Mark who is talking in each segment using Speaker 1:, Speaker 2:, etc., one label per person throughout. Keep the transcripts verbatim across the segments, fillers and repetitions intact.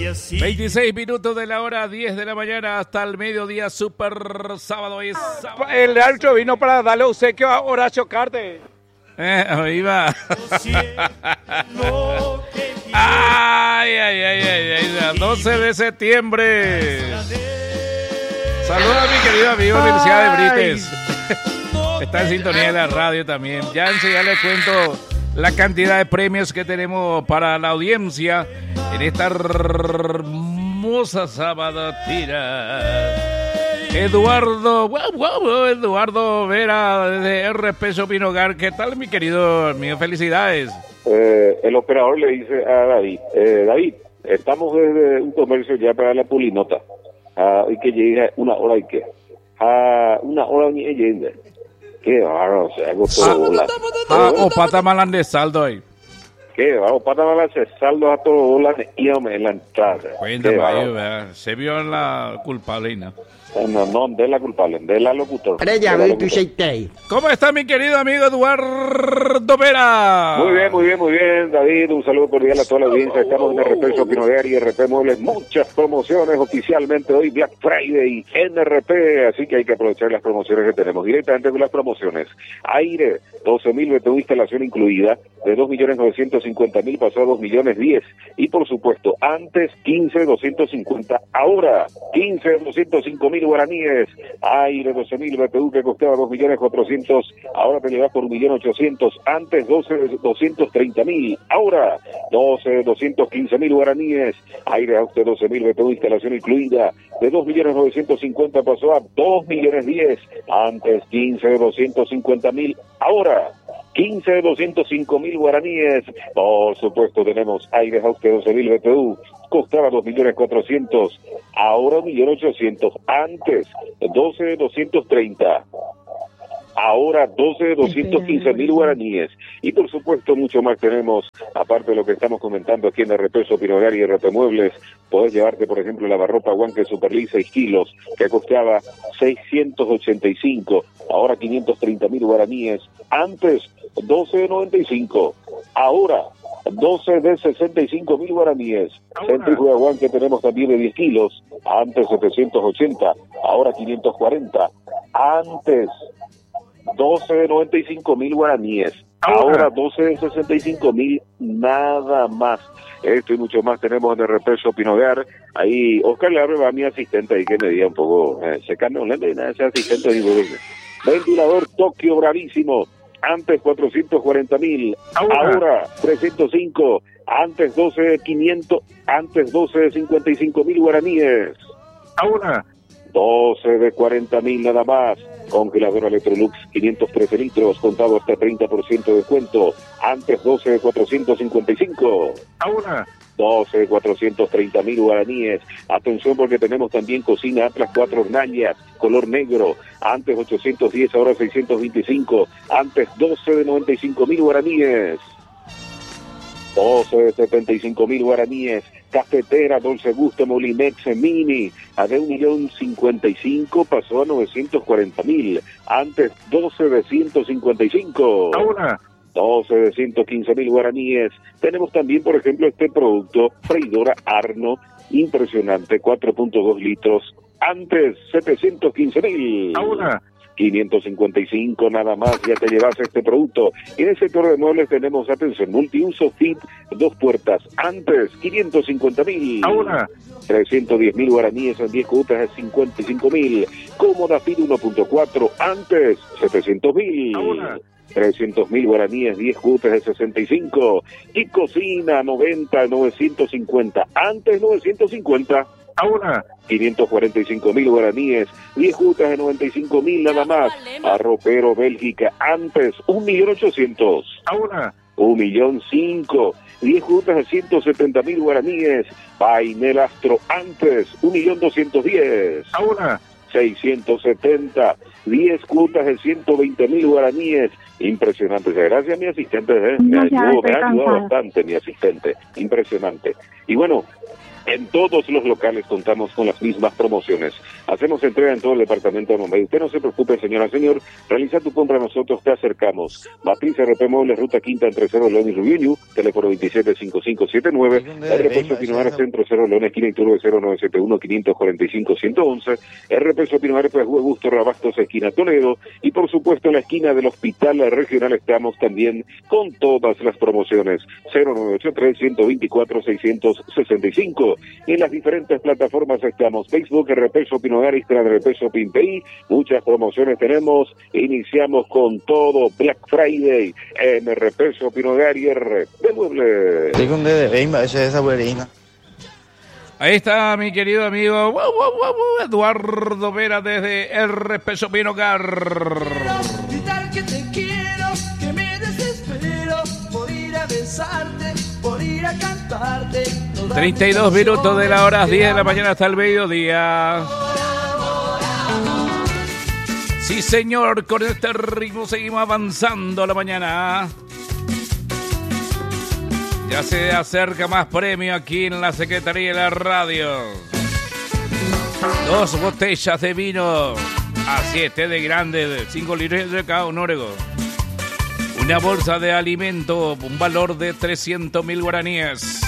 Speaker 1: veintiséis minutos de la hora diez de la mañana hasta el mediodía, super sábado. Hoy es sábado.
Speaker 2: El árbitro vino para darle obsequio a Horacio Carte.
Speaker 1: Eh, ahí va. Ay, ay, ay, ay, ay, doce de septiembre. Saludos a mi querido amigo de la Universidad de Brites. Está en sintonía de la radio también. Ya enseguida les cuento la cantidad de premios que tenemos para la audiencia en esta hermosa sabatina. Eduardo, wow, wow, Eduardo Vera desde R P Shopping Hogar. ¿Qué tal, mi querido amigo? Felicidades.
Speaker 3: Eh, el operador le dice a David, eh, David, estamos desde un comercio ya para la pulinota. Ah, y que llegue una hora y qué. Ah, una hora ni llega. Qué bárbaro, se hago todo.
Speaker 1: Ah, ah, o pata malan de saldo ahí.
Speaker 3: Qué bárbaro, pata malan de saldo a todos dólares y en la entrada.
Speaker 1: Cuéntame, ahí, se vio en la culpable, ¿no?
Speaker 3: No, no, de la culpable, de la locutor.
Speaker 1: ¿Cómo está mi querido amigo Eduardo Vera?
Speaker 3: Muy bien, muy bien, muy bien, David. Un saludo cordial a toda la audiencia. Estamos en R P Shopping Hogar y R P Muebles. Muchas promociones oficialmente hoy, Black Friday en R P. Así que hay que aprovechar las promociones que tenemos. Directamente con las promociones. Aire, doce mil B T U instalación incluida. De dos millones novecientos cincuenta mil pasó a dos millones diez. Y por supuesto, antes quince doscientos cincuenta. Ahora quince doscientos cinco mil guaraníes. Aire doce mil B T U que costaba dos millones cuatrocientos, ahora te llevas por un millón ochocientos, antes doce doscientos treinta mil, ahora doce doscientos quince mil guaraníes. Aire Auste doce mil B T U instalación incluida, de dos millones novecientos cincuenta pasó a dos millones diez, antes quince doscientos cincuenta mil, ahora quince doscientos cinco mil guaraníes. Por supuesto tenemos Aire Auste doce mil B T U, costaba dos millones cuatrocientos, ahora un millón ochocientos, antes doce doscientos treinta, ahora doce doscientos quince mil guaraníes. Y por supuesto mucho más tenemos, aparte de lo que estamos comentando aquí en R P Shopping Hogar y R P Muebles. Podés llevarte por ejemplo la lavarropa Guanque Superlí seis kilos que costaba seiscientos ochenta y cinco, ahora quinientos treinta mil guaraníes, antes doce noventa y cinco, ahora doce de sesenta y cinco mil guaraníes. Centrífuga Guanque tenemos también de diez kilos, antes setecientos ochenta, ahora quinientos cuarenta, antes doce de noventa y cinco mil guaraníes, ahora doce de sesenta y cinco mil, nada más. Esto y mucho más tenemos en R P Shopping Hogar. Ahí Oscar le abre a mi asistente ahí que me diga un poco, eh, se cambia un lente y nada, ese asistente digo, ventilador Tokio bravísimo, antes cuatrocientos cuarenta mil, ahora. ahora trescientos cinco, antes doce de quinientos, antes doce de cincuenta y cinco mil guaraníes, ahora doce de cuarenta mil nada más. Congelador Electrolux quinientos trece litros, contado hasta treinta por ciento de descuento, antes doce de cuatrocientos cincuenta y cinco, ahora doce de cuatrocientos treinta mil guaraníes. Atención porque tenemos también cocina Atlas cuatro hornallas, color negro, antes ochocientos diez, ahora seiscientos veinticinco, antes doce de noventa y cinco mil guaraníes, doce de setenta y cinco mil guaraníes. Cafetera Dolce Gusto Molinex Mini, a de un millón cincuenta y cinco pasó a novecientos cuarenta mil, antes doce de ciento cincuenta y cinco, ahora doce de ciento quince mil guaraníes. Tenemos también, por ejemplo, este producto, freidora Arno, impresionante, cuatro punto dos litros, antes setecientos quince mil, ahora quinientos cincuenta y cinco nada más, ya te llevas este producto. En el sector de muebles tenemos, atención, multiuso Fit, dos puertas, antes quinientos cincuenta mil, ahora trescientos diez mil guaraníes en diez cuotas de cincuenta y cinco mil. Cómoda Fit uno punto cuatro, antes setecientos mil, ahora trescientos mil guaraníes, diez cuotas de sesenta y cinco. Y cocina noventa, novecientos cincuenta, antes novecientos cincuenta, ahora quinientos cuarenta y cinco mil guaraníes, diez cuotas de noventa y cinco mil nada más. Arropero Bélgica, antes un millón ochocientos, ahora un millón cinco, diez cuotas de ciento setenta mil guaraníes. Painel Astro, antes un millón doscientos diez, ahora seiscientos setenta, diez cuotas de ciento veinte mil guaraníes. Impresionante. Gracias a mi asistente, ¿eh? me, ayudó, me ha ayudado bastante mi asistente, impresionante. Y bueno, En todos los locales contamos con las mismas promociones. Hacemos entrega en todo el departamento de Mumbai. Usted no se preocupe, señora, señor. Realiza tu compra, nosotros te acercamos. Matriz R P Muebles, Ruta Quinta, entre Cerro León y Rubiño, teléfono veintisiete cincuenta y cinco setenta y nueve. R P Sopinoar, Centro Cerro León, esquina Iturbe, cero nueve siete uno, quinientos cuarenta y cinco, ciento once. R P Sopinoar, pues Gusto Rabastos, esquina Toledo. Y por supuesto, en la esquina del Hospital Regional estamos también con todas las promociones. cero nueve ocho tres, uno dos cuatro, seis seis cinco. En las diferentes plataformas estamos. Facebook, R P Shopping Hogar, Instagram, R P Shopping P I. Muchas promociones tenemos. Iniciamos con todo Black Friday en R P Shopping Hogar y R P Muebles.
Speaker 1: Ahí está mi querido amigo wow, wow, wow, Eduardo Vera desde R P Shopping Hogar.
Speaker 4: Que te quiero, que me desespero por ir a besarte, por ir a cantarte.
Speaker 1: treinta y dos minutos de la hora diez de la mañana hasta el mediodía. Sí, señor, con este ritmo seguimos avanzando a la mañana. Ya se acerca más premio aquí en la Secretaría de la Radio. Dos botellas de vino a siete de grande, de cinco litros de cada uno. Una bolsa de alimento, un valor de trescientos mil guaraníes.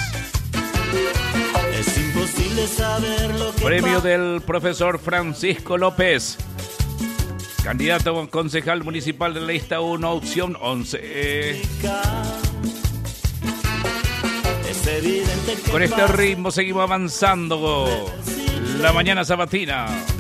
Speaker 5: Es imposible saber lo que
Speaker 1: Premio del profesor Francisco López, candidato a concejal municipal de la lista uno, opción once. Con este ritmo seguimos avanzando la mañana sabatina.